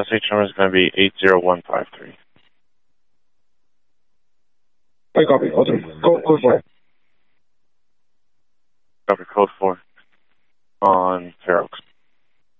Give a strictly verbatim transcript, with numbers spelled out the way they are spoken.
message number is going to be eight zero one five three. I copy. Okay. Go, go for it. Copy code four on Fair Oaks.